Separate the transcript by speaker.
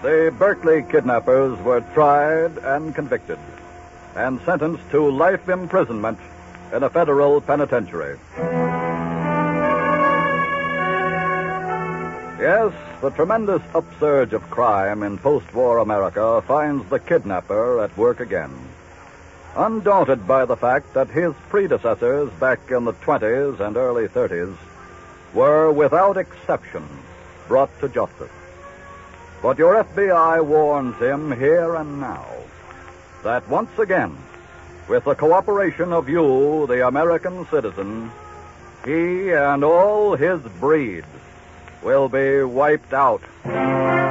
Speaker 1: The Berkeley kidnappers were tried and convicted and sentenced to life imprisonment in a federal penitentiary. Yes, the tremendous upsurge of crime in post-war America finds the kidnapper at work again. Undaunted by the fact that his predecessors back in the 20s and early 30s were, without exception, brought to justice. But your FBI warns him here and now that once again, with the cooperation of you, the American citizen, he and all his breed will be wiped out.